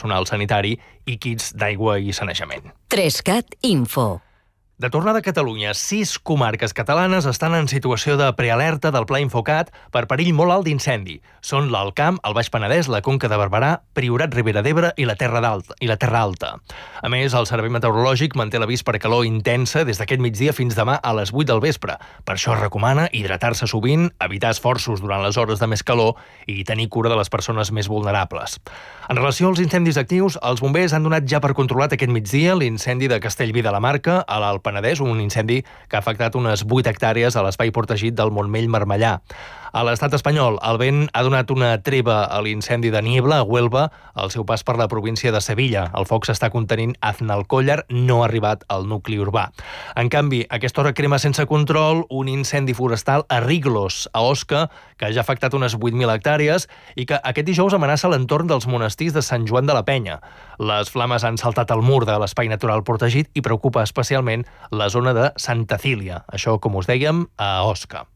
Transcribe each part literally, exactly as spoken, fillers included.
personal sanitari i kits d'aigua i sanejament. Trescat Info. De tornada a Catalunya, sis comarques catalanes estan en situació de prealerta del Pla Infocat per perill molt alt d'incendi. Són l'Alt Camp, el Baix Penedès, la Conca de Barberà, Priorat, Ribera d'Ebre i la Terra d'Alta, i la Terra Alta. A més, el Servei Meteorològic manté l'avís per calor intensa des d'aquest migdia fins demà a les vuit del vespre. Per això es recomana hidratar-se sovint, evitar esforços durant les hores de més calor i tenir cura de les persones més vulnerables. En relació als incendis actius, els bombers han donat ja per controlat aquest migdia l'incendi de Castellví de la Marca, a l'Alt Penedès, un incendi que ha afectat unes vuit hectàrees a l'espai protegit del Montmell-Marmellà. A l'estat espanyol, el vent ha donat una treva a l'incendi de Niebla, a Huelva, al seu pas per la província de Sevilla. El foc s'està contenint a Aznalcóllar, no ha arribat al nucli urbà. En canvi, a aquesta hora crema sense control un incendi forestal a Riglos, a Osca, que ja ha afectat unes vuit mil hectàrees i que aquest dijous amenaça l'entorn dels monestirs de Sant Joan de la Penya. Les flames han saltat al mur de l'espai natural protegit i preocupa especialment la zona de Santa Cília. Això, com us dèiem, a Osca.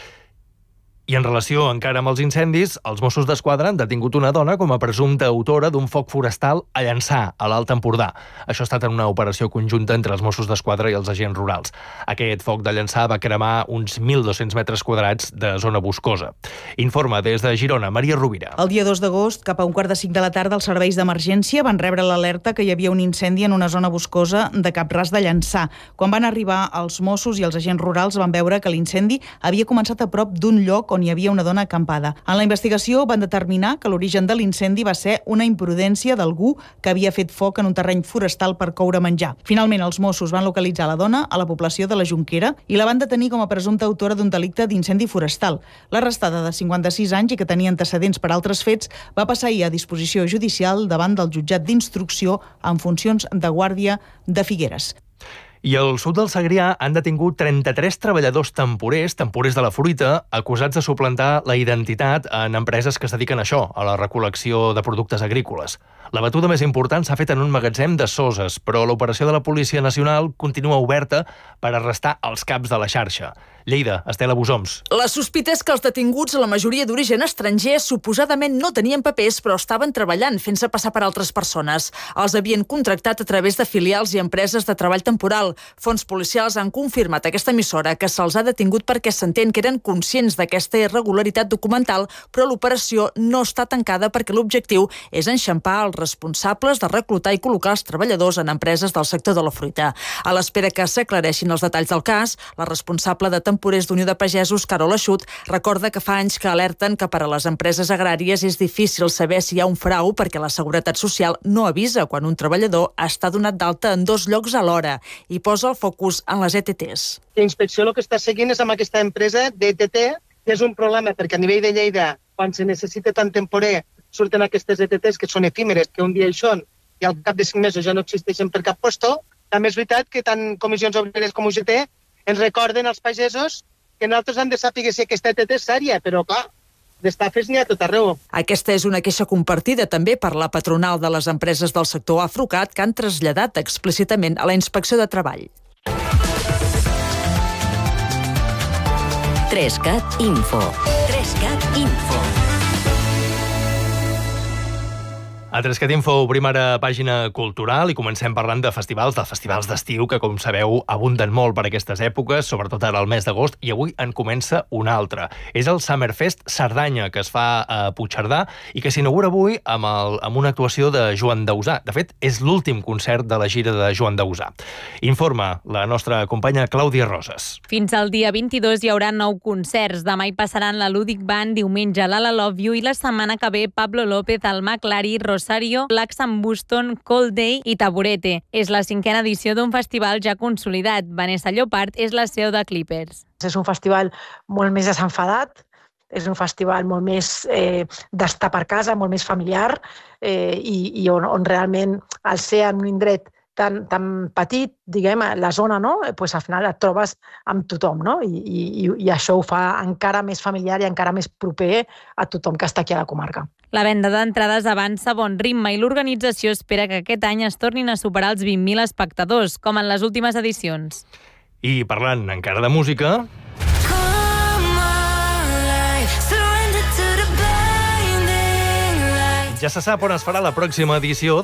I en relació encara amb els incendis, els Mossos d'Esquadra han detingut una dona com a presumpta autora d'un foc forestal a Llançà, a l'Alt Empordà. Això ha estat en una operació conjunta entre els Mossos d'Esquadra i els agents rurals. Aquest foc de Llançà va cremar uns mil dos-cents metres quadrats de zona boscosa. Informa des de Girona, Maria Rovira. El dia dos d'agost, cap a un quart de cinc de la tarda, els serveis d'emergència van rebre l'alerta que hi havia un incendi en una zona boscosa de Cap-ras de Llançà. Quan van arribar els Mossos i els agents rurals van veure que l'incendi havia començat a prop d'un lloc on hi havia una dona acampada. En la investigació van determinar que l'origen de l'incendi va ser una imprudència d'algú que havia fet foc en un terreny forestal per coure menjar. Finalment, els Mossos van localitzar la dona a la població de la Jonquera i la van detenir com a presumpta autora d'un delicte d'incendi forestal. L'arrestada, de cinquanta-sis anys i que tenia antecedents per altres fets, va passar ahir a disposició judicial davant del jutjat d'instrucció en funcions de guàrdia de Figueres. I al sud del Segrià han detingut trenta-tres treballadors temporers, temporers de la fruita, acusats de suplantar la identitat en empreses que es dediquen a això, a la recol·lecció de productes agrícoles. La batuda més important s'ha fet en un magatzem de Soses, però l'operació de la Policia Nacional continua oberta per arrestar els caps de la xarxa. Lleida, Estela Busoms. La sospita és que els detinguts, la majoria d'origen estranger, suposadament no tenien papers, però estaven treballant, fent-se passar per altres persones. Els havien contractat a través de filials i empreses de treball temporal. Fons policials han confirmat a aquesta emissora que se'ls ha detingut perquè s'entén que eren conscients d'aquesta irregularitat documental, però l'operació no està tancada perquè l'objectiu és enxampar els responsables de reclutar i col·locar els treballadors en empreses del sector de la fruita. A l'espera que s'aclareixin els detalls del cas, la responsable de temporers d'Unió de Pagesos, Carol Eixut, recorda que fa anys que alerten que per a les empreses agràries és difícil saber si hi ha un frau perquè la Seguretat Social no avisa quan un treballador està donat d'alta en dos llocs alhora i posa el focus en les E T Ts. La inspecció el que està seguint és amb aquesta empresa d'E T T, que és un problema perquè a nivell de Lleida, quan se necessita tant temporer, surten aquestes E T Ts que són efímeres, que un dia hi són i al cap de cinc mesos ja no existeixen per cap puesto. També és veritat que tant Comissions Obreres com U G T ens recorden als pagesos que nosaltres hem de saber si aquesta E T T és sèria, però clar, d'estafes n'hi ha tot arreu. Aquesta és una queixa compartida també per la patronal de les empreses del sector Afrucat que han traslladat explícitament a la Inspecció de Treball. Trescat Info. Trescat Info. A Trescat Info obrim ara pàgina cultural i comencem parlant de festivals, de festivals d'estiu que, com sabeu, abunden molt per aquestes èpoques, sobretot ara al mes d'agost, i avui en comença un altre. És el Summerfest Cerdanya, que es fa a Puigcerdà i que s'inaugura avui amb, el, amb una actuació de Joan Dausà. De fet, és l'últim concert de la gira de Joan Dausà. Informa la nostra companya Clàudia Roses. Fins al dia vint-i-dos hi haurà nou concerts. Demà hi passaran la Ludic Band, diumenge l'Ala Love You i la setmana que ve Pablo López, Alma Clary, Rosario, Black Sam Buston, Cold Day i Taburete. És la cinquena edició d'un festival ja consolidat. Vanessa Llopart és la C E O de Clippers. És un festival molt més desenfadat, és un festival molt més eh, d'estar per casa, molt més familiar eh, i, i on, on realment al ser en un indret tan, tan petit, diguem, la zona, no? Pues al final et trobes amb tothom, no? I, i, i això ho fa encara més familiar i encara més proper a tothom que està aquí a la comarca. La venda d'entrades avança a bon ritme i l'organització espera que aquest any es tornin a superar els vint mil espectadors, com en les últimes edicions. I parlant encara de música... Ja se sap on es farà la pròxima edició